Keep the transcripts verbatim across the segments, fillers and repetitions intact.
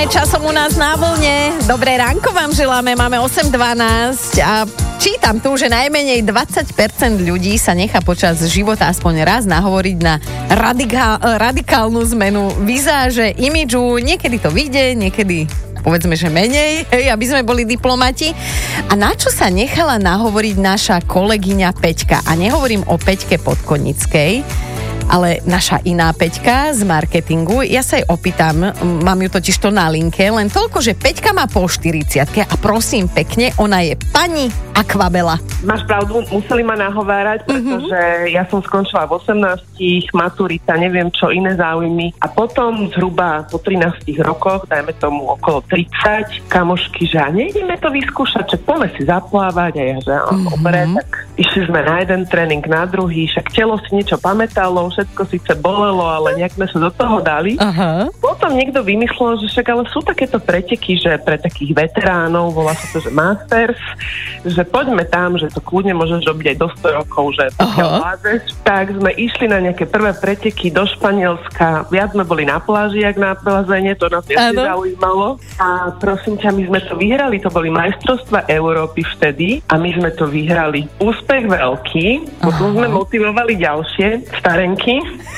Časom u nás na vlne. Dobré ránko vám želáme, máme osem dvanásť a čítam tu, že najmenej dvadsať percent ľudí sa nechá počas života aspoň raz nahovoriť na radikál, radikálnu zmenu vizáže, imidžu. Niekedy to vyjde, niekedy povedzme, že menej, hej, aby sme boli diplomati. A na čo sa nechala nahovoriť naša kolegyňa Peťka? A nehovorím o Peťke Podkonickej, ale naša iná Peťka z marketingu. Ja sa jej opýtam, mám ju totiž to na linke, len toľko, že Peťka má po štyridsiatke a prosím pekne, ona je pani Akvabela. Máš pravdu, museli ma nahovárať, pretože mm-hmm. ja som skončila v osemnástich, maturita, neviem čo, iné záujmy. A potom zhruba po trinástich rokoch, dajme tomu okolo tridsať, kamošky, že a nejdeme to vyskúšať, že poďme si zaplávať a ja, že mm-hmm. dobre, tak išli sme na jeden tréning, na druhý, však telo si niečo pamätalo, všetko síce bolelo, ale nejak sme sa do toho dali. Aha. Potom niekto vymyslel, že však ale sú takéto preteky, že pre takých veteránov, volá sa to, že Masters, že poďme tam, že to kľudne môžeš robiť aj do sto rokov, že pokiaľ vládzeš. Tak sme išli na nejaké prvé preteky do Španielska, viac sme boli na pláži, jak na plazenie, to nás ešte zaujímalo. A prosím ťa, my sme to vyhrali, to boli majstrovstvá Európy vtedy a my sme to vyhrali. Úspech veľký, potom sme motivovali ďalšie starenky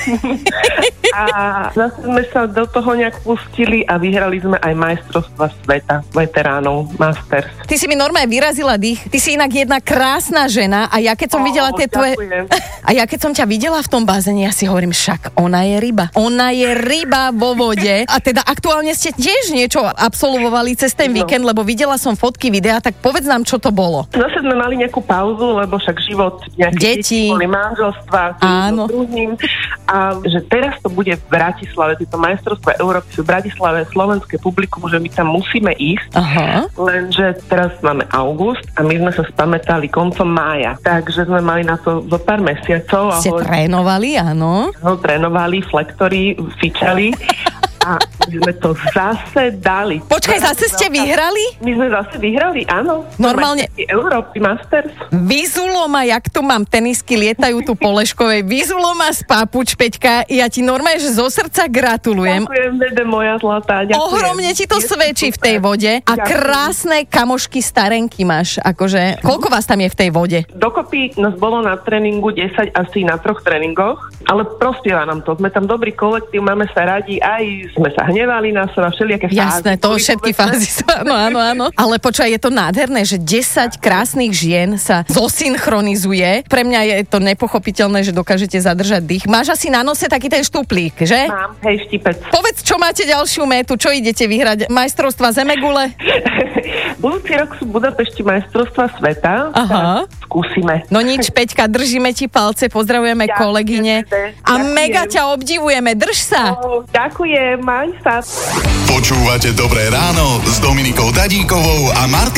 a zase sme sa do toho nejak pustili a vyhrali sme aj majstrovstva sveta veteránov, Masters. Ty si mi normálne vyrazila dých. Ty si inak jedna krásna žena a ja keď som oh, videla tie tvoje... A ja keď som ťa videla v tom bazéne, ja si hovorím, však ona je ryba. Ona je ryba vo vode. A teda aktuálne ste tiež niečo absolvovali cez ten no. víkend, lebo videla som fotky, videa, tak povedz nám, čo to bolo. Zase sme mali nejakú pauzu, lebo však život, nejaké deti, boli manželstva, áno. druhým. A že teraz to bude v Bratislave, tieto majstrovstvá Európy sú v Bratislave, slovenské publikum, že my tam musíme ísť. Aha. Lenže teraz máme august a my sme sa spamätali koncom mája. Takže sme mali na to zo pár mesiacov. Ste ahoj, trénovali, áno? No, trénovali, flektory, fičali. A my sme to zase dali. Počkaj, zase ste vyhrali? My sme zase vyhrali, áno. Normálne. Európy Masters. Vyzulo ma, jak tu mám tenisky, lietajú tu po Leškovej. Vyzulo ma z papuč, Peťka. Ja ti normálne, že zo srdca gratulujem. Ďakujem, bebe moja zlatá. Ďakujem. Ohromne ti to svedčí v tej vode. A ďakujem. Krásne kamošky starenky máš. Akože, koľko vás tam je v tej vode? Dokopy nás bolo na tréningu desať asi na troch tréningoch, ale prospieva nám to. Sme tam dobrý kolektív, máme sa radi, aj sme sa hnevali na seba, všelijaké fázy. Jasné, to všetky fázy sú, áno, áno, áno. Ale počkaj, je to nádherné, že desať krásnych žien sa zosynchronizuje. Pre mňa je to nepochopiteľné, že dokážete zadržať dých. Máš asi na nose taký ten štuplík, že? Mám, hej, štipec. Povedz, čo máte ďalšiu métu, čo idete vyhrať? Majstrovstva Zemegule? Budúci rok sú v Budapešti majstrovstva sveta. Aha. Skúsime. No nič, Peťka, držíme ti palce, pozdravujeme ďakujem, kolegyne a ďakujem. Mega ťa obdivujeme, drž sa. Oh, ďakujem, maj sa. Počúvate Dobré ráno s Dominikou Dadíkovou a Martinou